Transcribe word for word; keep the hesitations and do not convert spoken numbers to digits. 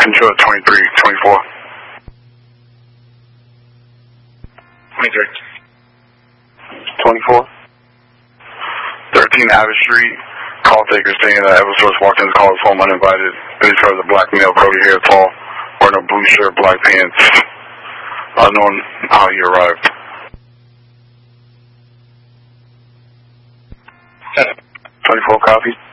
Central twenty-three twenty-four. twenty-three. twenty-four. thirteen Abbott Street. Call taker saying that Eversource walked into the call his home uninvited. Then he heard a black male, curly hair, tall, wearing a blue shirt, black pants. Unknown how he arrived. twenty-four copy.